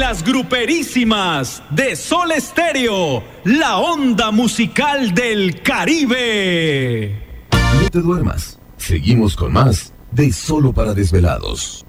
las gruperísimas de Sol Estéreo, la onda musical del Caribe. No te duermas, seguimos con más de Solo para Desvelados.